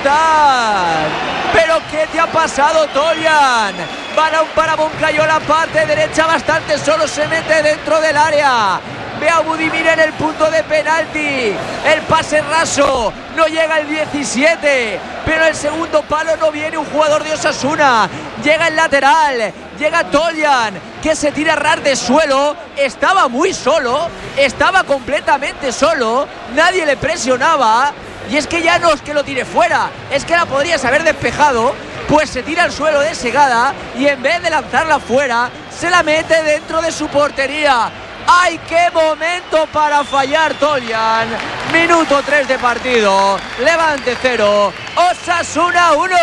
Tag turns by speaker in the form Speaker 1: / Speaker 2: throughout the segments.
Speaker 1: Ciutat. ¿Pero qué te ha pasado, Toljan? Balón para Moncayola, parte derecha, bastante solo, se mete dentro del área. Ve a Budimir en el punto de penalti. El pase raso, no llega el 17, pero el segundo palo no viene un jugador de Osasuna. Llega el lateral, llega Toljan, que se tira a ras de suelo. Estaba muy solo, estaba completamente solo, nadie le presionaba. Y es que ya no es que lo tire fuera, es que la podrías haber despejado. Pues se tira al suelo de Segada y en vez de lanzarla fuera, se la mete dentro de su portería. ¡Ay, qué momento para fallar, Toljan! Minuto 3 de partido. Levante 0, Osasuna 1.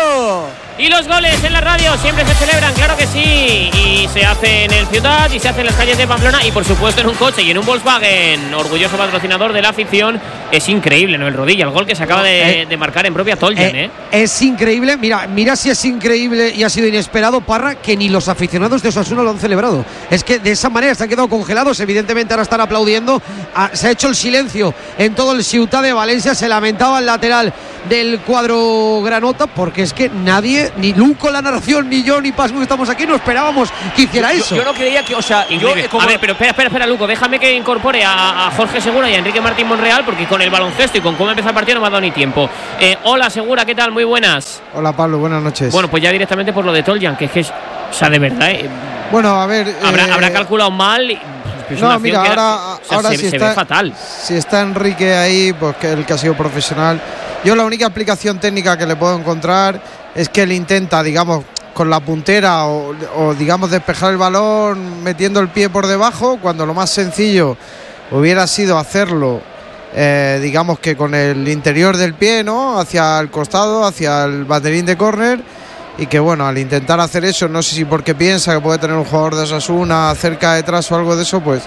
Speaker 2: Y los goles en la radio siempre se celebran, claro que sí. Y se hace en el Ciutat y se hace en las calles de Pamplona y por supuesto en un coche y en un Volkswagen, orgulloso patrocinador de la afición. Es increíble, ¿no? El Rodilla, el gol que se acaba de marcar en propia Toljan,
Speaker 3: Es increíble, mira si es increíble y ha sido inesperado, Parra, que ni los aficionados de Osasuna lo han celebrado. Es que de esa manera se han quedado congelados, evidentemente ahora están aplaudiendo. Se ha hecho el silencio en todo el Ciutat de Valencia, se lamentaba el lateral del cuadro granota, porque es que nadie, ni Luco la narración, ni yo, ni Pascu que estamos aquí, no esperábamos que hiciera eso.
Speaker 1: Yo no creía que, o sea,
Speaker 2: A ver, pero espera, Luco, déjame que incorpore a Jorge Segura y a Enrique Martín Monreal, porque con el baloncesto y con cómo empezó el partido no me ha dado ni tiempo. Hola, Segura, ¿qué tal? Muy buenas.
Speaker 4: Hola, Pablo, buenas noches.
Speaker 2: Bueno, pues ya directamente por lo de Toljan, que es que, o sea, de verdad,
Speaker 4: bueno, a ver,
Speaker 2: habrá calculado mal.
Speaker 4: No, mira, ahora
Speaker 2: se
Speaker 4: si
Speaker 2: ve fatal.
Speaker 4: Si está Enrique ahí, pues que el que ha sido profesional. Yo la única aplicación técnica que le puedo encontrar es que él intenta, digamos, con la puntera o digamos despejar el balón metiendo el pie por debajo, cuando lo más sencillo hubiera sido hacerlo, digamos que con el interior del pie, ¿no? Hacia el costado, hacia el banderín de córner. Y que bueno, al intentar hacer eso, no sé si porque piensa que puede tener un jugador de Osasuna cerca detrás o algo de eso, pues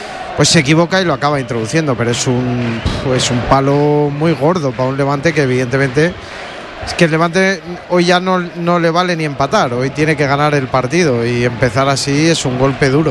Speaker 4: se equivoca y lo acaba introduciendo, pero es un palo muy gordo para un Levante que evidentemente es que el Levante hoy ya no le vale ni empatar, hoy tiene que ganar el partido y empezar así es un golpe duro.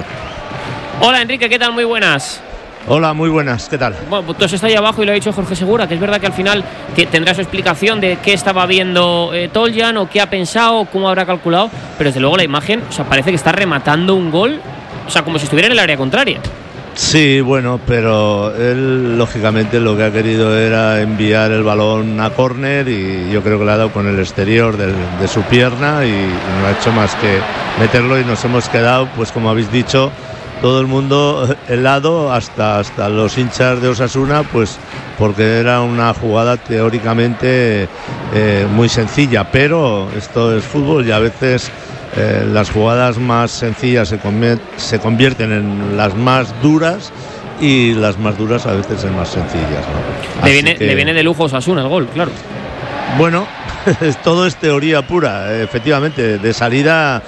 Speaker 2: Hola, Enrique, ¿qué tal? Muy buenas.
Speaker 5: Hola, muy buenas, ¿qué tal?
Speaker 2: Bueno, pues está ahí abajo y lo ha dicho Jorge Segura, que es verdad que al final tendrá su explicación de qué estaba viendo Toljan o qué ha pensado, cómo habrá calculado, pero desde luego la imagen, o sea, parece que está rematando un gol, o sea, como si estuviera en el área contraria.
Speaker 5: Sí, bueno, pero él lógicamente lo que ha querido era enviar el balón a córner y yo creo que le ha dado con el exterior de su pierna y no ha hecho más que meterlo y nos hemos quedado, pues como habéis dicho, todo el mundo helado, hasta los hinchas de Osasuna, pues porque era una jugada teóricamente muy sencilla, pero esto es fútbol y a veces las jugadas más sencillas se convierten en las más duras y las más duras a veces en más sencillas, ¿no?
Speaker 2: Le viene de lujo Osasuna el gol, claro.
Speaker 5: Bueno, todo es teoría pura, efectivamente. De salida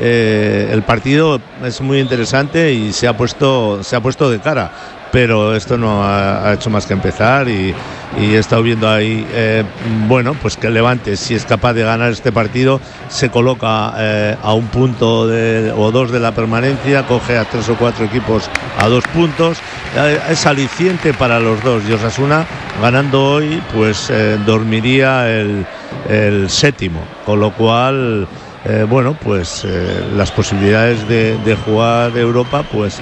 Speaker 5: el partido es muy interesante y se ha puesto de cara, pero esto no ha hecho más que empezar y he estado viendo ahí, bueno, pues que el Levante, si es capaz de ganar este partido, se coloca a un punto o dos de la permanencia, coge a 3 o 4 equipos a 2 puntos, es aliciente para los dos y Osasuna ganando hoy pues dormiría el séptimo, con lo cual bueno, pues las posibilidades de jugar Europa pues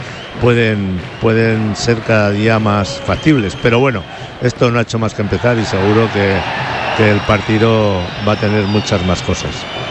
Speaker 5: pueden ser cada día más factibles, pero bueno, esto no ha hecho más que empezar y seguro que el partido va a tener muchas más cosas.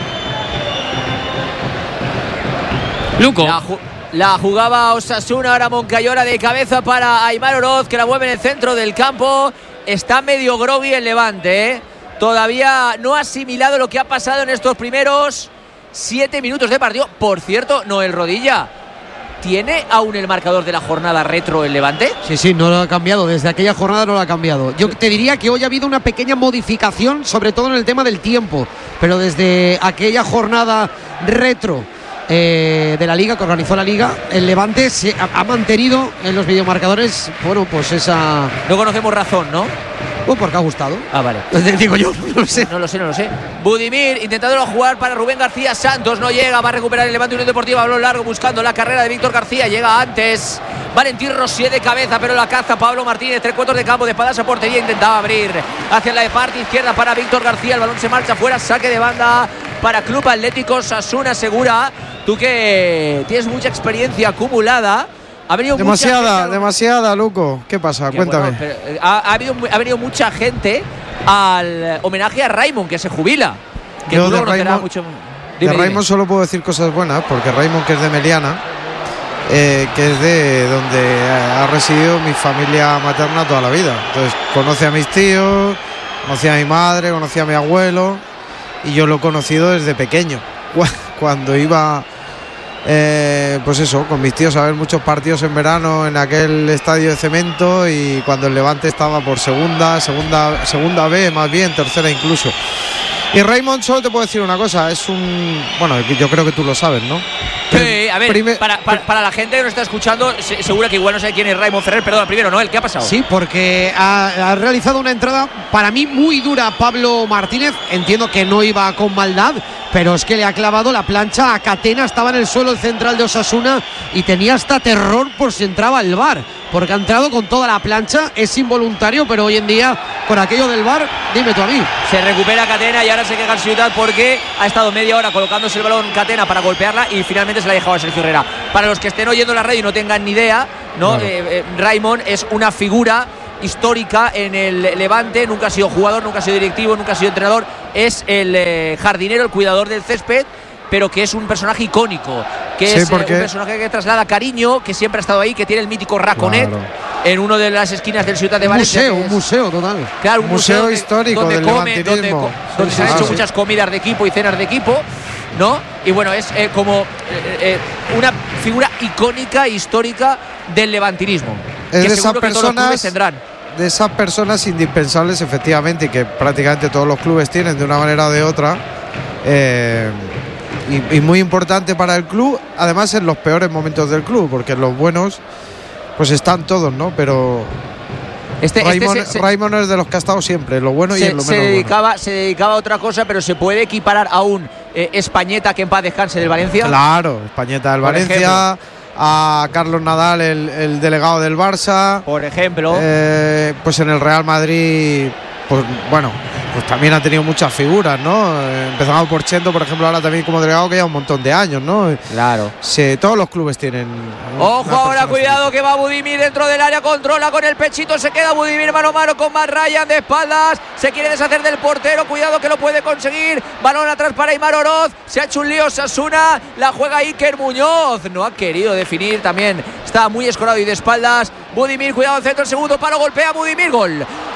Speaker 2: Luco.
Speaker 1: La jugaba Osasuna, ahora Moncayola de cabeza para Aimar Oroz, que la mueve en el centro del campo. Está medio groggy el Levante, Todavía no ha asimilado lo que ha pasado en estos primeros 7 minutos de partido. Por cierto, Noel Rodilla, ¿tiene aún el marcador de la jornada retro el Levante?
Speaker 3: Sí, no lo ha cambiado. Desde aquella jornada no lo ha cambiado. Yo te diría que hoy ha habido una pequeña modificación, sobre todo en el tema del tiempo. Pero desde aquella jornada retro de la Liga, que organizó la Liga, el Levante se ha mantenido en los videomarcadores, bueno, pues esa...
Speaker 1: No conocemos razón, ¿no?
Speaker 3: Porque ha gustado.
Speaker 1: Vale.
Speaker 3: Digo yo, no lo sé.
Speaker 1: No lo sé. Budimir intentándolo jugar para Rubén García Santos, no llega, va a recuperar el Levante Unión Deportiva, balón largo buscando la carrera de Víctor García, llega antes Valentín Rosier de cabeza, pero la caza Pablo Martínez, 3/4 de campo, de espaldas a portería, intentaba abrir hacia la de parte izquierda para Víctor García, el balón se marcha fuera, saque de banda para Club Atlético Osasuna. Segura, tú que tienes mucha experiencia acumulada, ha venido
Speaker 4: demasiada, Luco. ¿Qué pasa? Cuéntame.
Speaker 1: Bueno, pero, ha venido mucha gente al homenaje a Raimon, que se jubila. Que
Speaker 4: yo de Raimon solo puedo decir cosas buenas, porque Raimon, que es de Meliana, que es de donde ha residido mi familia materna toda la vida. Entonces conoce a mis tíos, conocí a mi madre, conocí a mi abuelo, y yo lo he conocido desde pequeño, cuando iba pues eso, con mis tíos a ver muchos partidos en verano en aquel estadio de cemento, y cuando el Levante estaba por segunda B, más bien tercera incluso. Y Raimon, solo te puedo decir una cosa, es bueno, yo creo que tú lo sabes, ¿no?
Speaker 1: Sí, a ver, para la gente que nos está escuchando, seguro que igual no sabe quién es Raimon Ferrer. Perdón, primero, Noel, ¿qué ha pasado?
Speaker 3: Sí, porque ha realizado una entrada para mí muy dura Pablo Martínez. Entiendo que no iba con maldad, pero es que le ha clavado la plancha a Catena. Estaba en el suelo el central de Osasuna y tenía hasta terror por si entraba el VAR, porque ha entrado con toda la plancha. Es involuntario, pero hoy en día, con aquello del VAR, dime tú a mí.
Speaker 1: Se recupera Catena y ahora se queja el Ciutat porque ha estado media hora colocándose el balón Catena para golpearla y finalmente se la ha dejado a Sergio Herrera. Para los que estén oyendo la radio y no tengan ni idea, ¿no? Raimon es una figura histórica en el Levante. Nunca ha sido jugador, nunca ha sido directivo, nunca ha sido entrenador. Es el jardinero, el cuidador del césped, pero que es un personaje icónico, que es un personaje que traslada cariño, que siempre ha estado ahí, que tiene el mítico Raconet en una de las esquinas del Ciutat de Valencia.
Speaker 3: Un museo total.
Speaker 1: Claro, un museo
Speaker 4: histórico
Speaker 1: donde
Speaker 4: del levantinismo.
Speaker 1: Donde se han hecho muchas comidas de equipo y cenas de equipo, ¿no? Y bueno, es como una figura icónica, histórica del levantinismo.
Speaker 4: Es
Speaker 1: que
Speaker 4: de
Speaker 1: seguro
Speaker 4: esas
Speaker 1: que todos los clubes tendrán.
Speaker 4: De esas personas indispensables, efectivamente, y que prácticamente todos los clubes tienen de una manera o de otra. Y muy importante para el club, además en los peores momentos del club, porque en los buenos pues están todos, ¿no? Pero Raimon es de los que ha estado siempre, en lo bueno y en lo menos bueno.
Speaker 1: Se dedicaba a otra cosa, pero se puede equiparar a un Españeta, que en paz descanse, del Valencia.
Speaker 4: Claro, Españeta del Valencia, a Carlos Nadal, el delegado del Barça,
Speaker 1: por ejemplo.
Speaker 4: Pues en el Real Madrid, pues bueno, pues también ha tenido muchas figuras, ¿no? Empezamos por Chendo, por ejemplo, ahora también como delegado, que lleva un montón de años, ¿no?
Speaker 1: Claro.
Speaker 4: Sí, todos los clubes tienen.
Speaker 1: Ojo ahora, cuidado, que va Budimir dentro del área, controla con el pechito, se queda Budimir mano a mano con Matt Ryan de espaldas, se quiere deshacer del portero, cuidado que lo puede conseguir, balón atrás para Aimar Oroz, se ha hecho un lío Osasuna, la juega Iker Muñoz, no ha querido definir también, está muy escorado y de espaldas Budimir, cuidado al centro, el segundo palo, golpea Budimir, gol